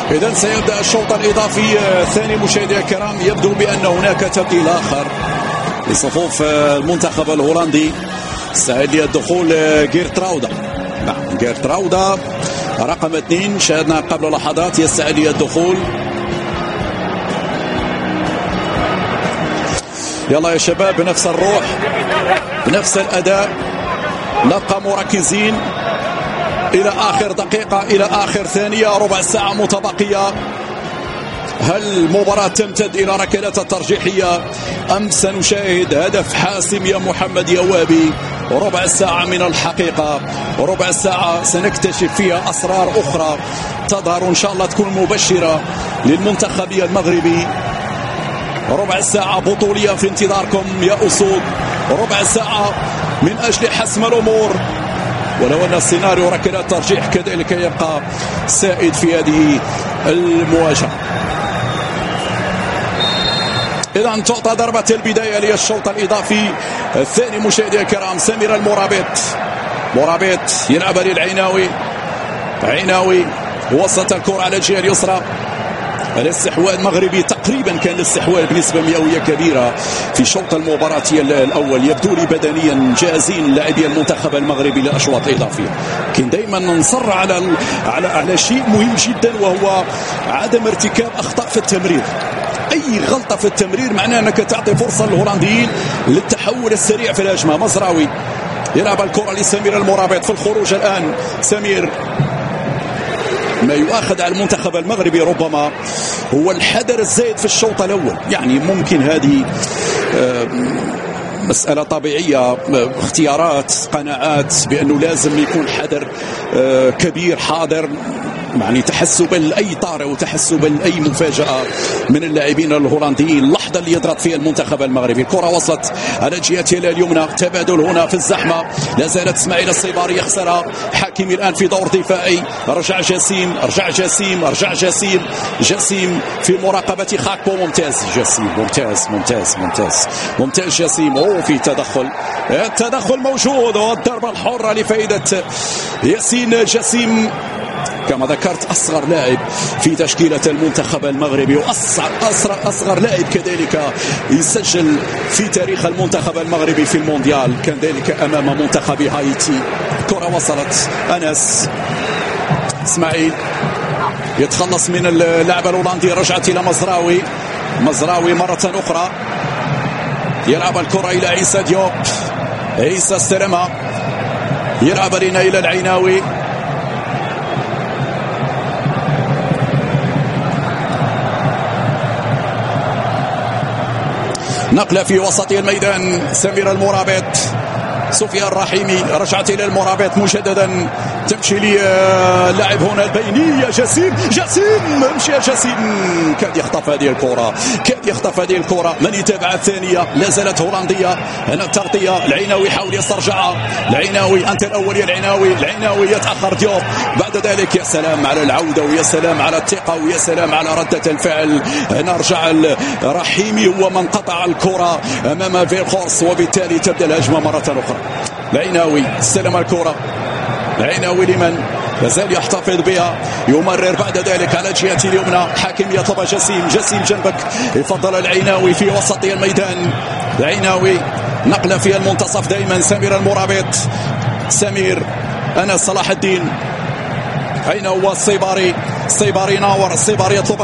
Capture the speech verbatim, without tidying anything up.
إذن سيبدأ الشوط الإضافي الثاني. مشاهدينا الكرام، يبدو بأن هناك تبديل آخر لصفوف المنتخب الهولندي. سعيد الدخول جيرت راودا. نعم، جيرت راودا رقم اثنين، شاهدنا قبل لحظات يسعى لي الدخول. يلا يا شباب، بنفس الروح بنفس الأداء، نبقى مركزين إلى آخر دقيقة، إلى آخر ثانية، ربع ساعة متبقية. هل المباراة تمتد إلى ركلات الترجيحية أم سنشاهد هدف حاسم يا محمد يا وابي؟ ربع ساعة من الحقيقة، ربع ساعة سنكتشف فيها أسرار أخرى تظهر إن شاء الله تكون مبشرة للمنتخب المغربي. ربع ساعة بطولية في انتظاركم يا أسود، ربع ساعة من أجل حسم الأمور، ولو أن السيناريو ركلات ترجيح كذلك يبقى سائد في هذه المواجهة. إذا تعطى ضربة البداية للشوط الإضافي الثاني. مشاهدينا الكرام، سمير المرابط، مرابط يلعب للعيناوي، عيناوي وسط الكرة على الجهة اليسرى. الاستحواذ مغربي، تقريبا كان الاستحواذ بنسبة مئوية كبيرة في شوط المباراة الأول. يبدو لي بدنيا جاهزين لاعبي المنتخب المغربي للأشواط الإضافية. لكن دائما نصر على على على شيء مهم جدا، وهو عدم ارتكاب أخطاء في التمرير. أي غلطة في التمرير معناه أنك تعطي فرصة للهولنديين للتحول السريع في الهجمة. مزراوي يلعب الكرة لسمير المرابط في الخروج الآن. سمير، ما يؤخذ على المنتخب المغربي ربما هو الحذر الزايد في الشوط الأول. يعني ممكن هذه مسألة طبيعية، اختيارات، قناعات بأنه لازم يكون حذر كبير حاضر، يعني تحسبا لأي طارئ وتحسبا لأي مفاجأة من اللاعبين الهولنديين. اللحظة اللي يضرب فيها المنتخب المغربي. الكرة وصلت على جهتها اليمنى، تبادل هنا في الزحمة، لا زالت اسماعيل الصيباري يخسرها. حكيمي الآن في دور دفاعي، رجع جسيم، رجع جسيم، رجع جسيم، جسيم في مراقبة خاكبو. ممتاز جسيم، ممتاز ممتاز ممتاز ممتاز جسيم. أوه، في تدخل، التدخل موجود، والضربة الحرة لفائدة ياسين جسيم. كما ذكرت، أصغر لاعب في تشكيلة المنتخب المغربي، وأصغر أصغر لاعب كذلك يسجل في تاريخ المنتخب المغربي في المونديال، كان ذلك أمام منتخب هايتي. كرة وصلت، أنس إسماعيل يتخلص من اللاعب الهولندي، رجعت إلى مزراوي. مزراوي مرة أخرى يلعب الكرة إلى عيسى ديوب. عيسى استلمها، يلعب لنا إلى العيناوي. نقلة في وسط الميدان، سمير المرابط، سفيان الرحيمي، رجعت إلى المرابط مجددا، تمشي لي اللاعب هنا البينية جسيم. جسيم امشي يا جسيم، كاد يخطف هذه الكرة، كاد يخطف هذه الكرة. من يتابع الثانية، لا زالت هولندية. هنا التغطية، العيناوي يحاول يسترجعها. العيناوي، أنت الأول يا العيناوي. العيناوي يتأخر ديوب، بعد ذلك يا سلام على العودة، ويا سلام على الثقة، ويا سلام على ردة الفعل. هنا رجع الرحيمي، هو من قطع الكرة أمام فيلخورس، وبالتالي تبدأ الهجمة مرة أخرى. العيناوي استلم الكرة، العيناوي لمن يزال يحتفظ بها، يمرر بعد ذلك على جهة اليمنى. حاكم يطلب جسيم، جسيم جنبك، يفضل العيناوي في وسط الميدان. العيناوي نقلة في المنتصف دائما. سمير المرابط، سمير، أنا صلاح الدين، أين هو الصيباري؟ الصيباري ناور، الصيباري يطلب